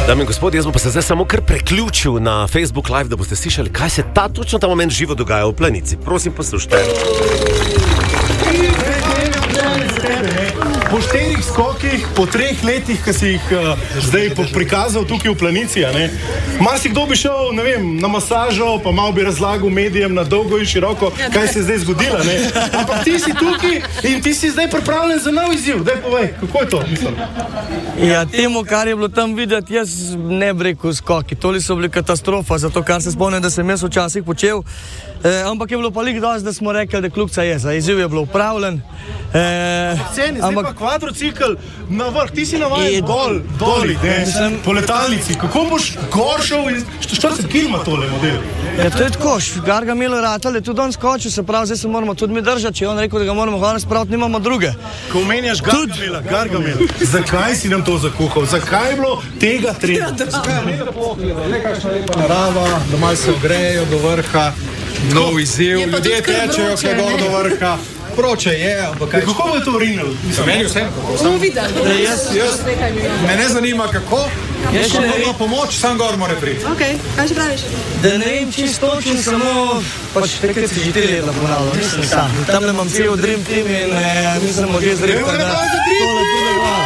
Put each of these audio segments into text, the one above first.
Dame in gospodje, jaz bom pa se zdaj samo kar preključil na Facebook Live, da boste slišali, kaj se točno ta moment živo dogaja v Planici. Prosim, poslušajte. Po 4 skokih, po 3 letih, ki si jih zdaj prikazal tukaj v Planici, marsikdo bi šel, ne vem, na masažo, pa malo bi razlagal medijem na dolgo in široko, kaj se je zdaj zgodilo, Ampak ti si tukaj in ti si zdaj pripravljen za nov izziv. Daj povej, kako je to, mislim? Ja, temu, kar je bilo tam videti, jaz ne bi rekel skoki. Toli so bili katastrofa, zato kar se spomnim, da sem jaz včasih počel. Ampak je bilo pa lik dosti, da smo rekli, da klukca je. Za izziv je bilo upravljen. Ceni, zdaj pa kvadrocikl na vrh, ti si navajen doli, po letalnici. Kako boš gor šel in što se kilma tole model? Ja, to je tako, Gargamel ratal je tudi on skočil, se pravi, zdaj se moramo tudi mi držati, če je on rekel, da ga moramo gore spraviti, nimamo druge. Ko omenjaš Gargamel, zakaj si nam to zakuhal? Zakaj je bilo tega treba? Nekakšna lepa narava, da malo se ogrejo do vrha, nov izziv, ljudje tečejo vse gor do vrha. Proče je, ampak kaj... Kako bo je to rinil? Meni vsem kako. Bomo videli. Me ne zanima kako. Jaz še ne pomoč, sam gor mora priti. Ok, kaj še praviš? Da ne vem čisto točno, samo pač tekaj si že 4 leta ponavljal, nisem sam. Tamle imam cel Dream Team in mislim, da je zrejko, da tole tudi gor.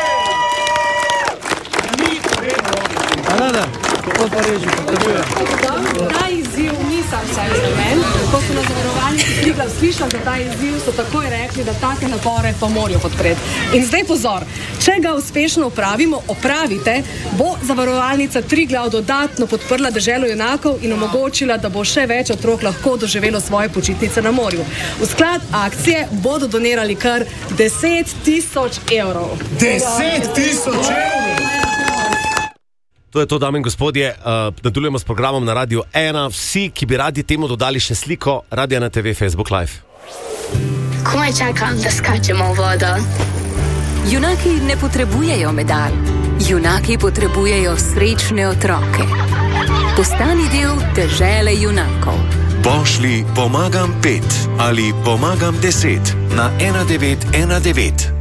Anada, kako pa reži, potrebuje? Ta izziv ni sam sebi namen. Ko so na zavarovalnici Triglav slišali za ta izziv, so takoj rekli, da take napore pa morajo podpreti. In zdaj pozor, če ga uspešno opravite, bo zavarovalnica Triglav dodatno podprla deželo junakov in omogočila, da bo še več otrok lahko doživelo svoje počitnice na morju. V sklad akcije bodo donirali kar 10.000 evrov. 10.000 evrov? To je to, dame in gospodje, nadaljujemo s programom na Radio 1. Vsi, ki bi radi temu dodali še sliko, Radio 1 TV, Facebook Live. Komaj čakam, da skačemo v vodo. Junaki ne potrebujejo medalj. Junaki potrebujejo srečne otroke. Postani del dežele junakov. Pošli pomagam 5 ali pomagam 10 na 1919.